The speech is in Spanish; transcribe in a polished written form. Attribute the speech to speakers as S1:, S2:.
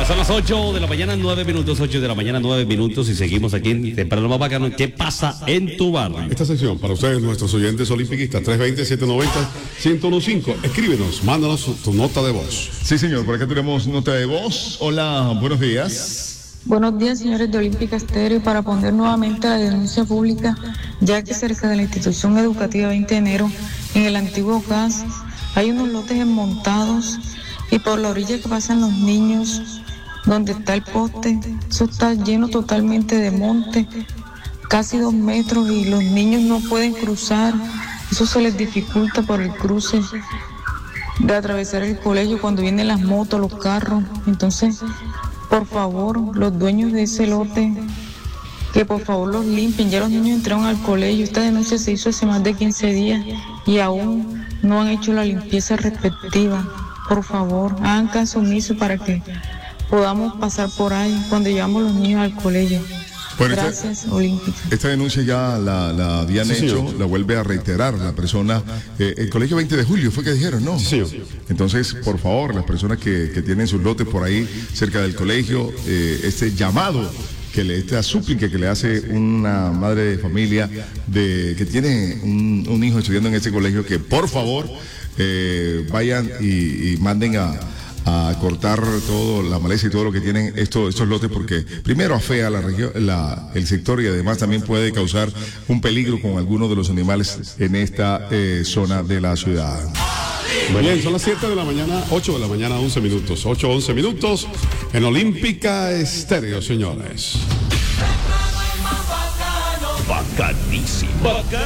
S1: Son las 8 de la mañana, 9 minutos, 8 de la mañana, 9 minutos, y seguimos aquí en Temprano lo más bacano. ¿Qué pasa en tu barrio?
S2: Esta sección para ustedes, nuestros oyentes olimpiquistas, 320-790-1015. Escríbenos, mándanos tu nota de voz.
S3: Sí, señor, por acá tenemos nota de voz. Hola, buenos días.
S4: Buenos días, señores de Olímpica Estéreo, para poner nuevamente la denuncia pública, ya que cerca de la institución educativa 20 de enero, en el antiguo CAS, hay unos lotes desmontados y por la orilla que pasan los niños, donde está el poste, eso está lleno totalmente de monte, casi 2 metros, y los niños no pueden cruzar, eso se les dificulta por el cruce de atravesar el colegio cuando vienen las motos, los carros. Entonces, por favor, los dueños de ese lote, que por favor los limpien. Ya los niños entraron al colegio, esta denuncia se hizo hace más de 15 días y aún no han hecho la limpieza respectiva. Por favor, hagan caso omiso para que podamos pasar por ahí cuando llevamos los niños al colegio.
S3: Bueno,
S4: Gracias, Olímpica.
S3: Esta denuncia ya la habían hecho, señor. La vuelve a reiterar la persona. El colegio 20 de julio fue que dijeron, ¿no?
S2: Sí, señor.
S3: Entonces, por favor, las personas que tienen sus lotes por ahí cerca del colegio, este llamado, esta súplica que le hace una madre de familia que tiene un hijo estudiando en ese colegio, que por favor vayan y manden a cortar todo, la maleza y todo lo que tienen estos lotes, porque primero afea la región, el sector, y además también puede causar un peligro con algunos de los animales en esta zona de la ciudad.
S2: Bien, son las 7 de la mañana, 8 de la mañana, 11 minutos. 8, 11 minutos en Olímpica Estéreo, señores.
S1: Bacanísimo.